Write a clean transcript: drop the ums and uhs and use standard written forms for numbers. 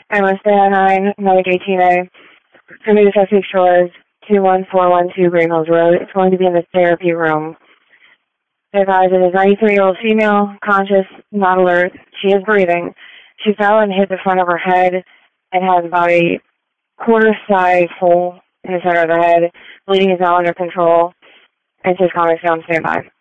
Emma Stan 9, Medic 18A, Community Chesapeake Shores, 21412 Green Hills Road. It's going to be in the therapy room. They advise it is a 93-year-old female, conscious, not alert. She is breathing. She fell and hit the front of her head and has about a quarter-sized hole in the center of the head. Bleeding is not under control. And says comics on standby.